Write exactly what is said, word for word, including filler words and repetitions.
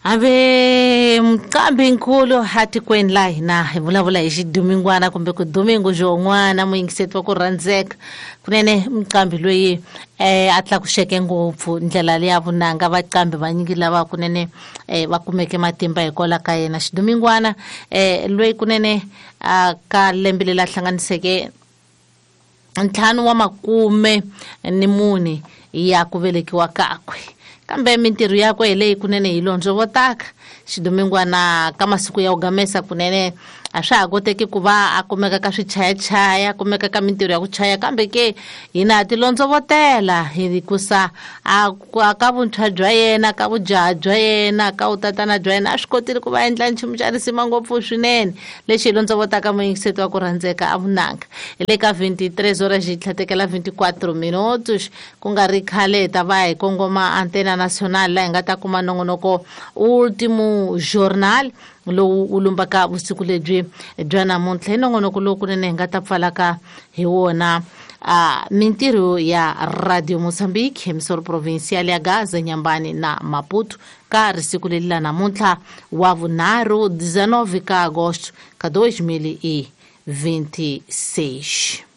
Ave mqambi nkulu hati kweni la hina hi vulavula hi xidumingwana kumbe ku dumingu jon'wana muyingiseti wa ku rhandzeka kunene mqambi loyi eh a tlakuxeke ngopfu ndlela leya vunanga vaqambi vanyingi lava kunene eh va kumeke matimba hikola ka yena xidumingwana eh loyi kunene a ka lembe lela hlanganiseke ntlhanu wa makume ni mune ya ku velekiwa kakwe kambe mintirho yakwe hi leyi kunene hi londzo votaka xidumingwana ka masiku ya ugamesa kunene a swa ha koteki ku va a kumeka ka swichayachaya kumeka ka mintirho ya ku chaya kambe ke hina tilondzo votela hikusa a ka vuntshwa bya yena ka vujaha bya yena ka utatana bya yena a swi kotile ku va endla nchumu xa risima ngopfu swinene lexi hi londzo votaka muyingiseti wa ku rhandzeka a vunanga hi le ka twenty-three horas hi tlhatekela twenty-four minutos ku nga ri khale ta va hi kongoma antena nacional la hi nga ta kuma nongonoko ultimo jornal lowu u lumbaka vusiku lebyi bya namuntlha hi nongonoko lowu kunene hi nga ta pfalaka hi wona a mintirho ya Radio Mozambique emisoro provincial ya Gaza, Nyambani na Maputo ka risiku leli la namuntlha wa vunharhu dezenove ka agosto ka dois mil e vinte e seis.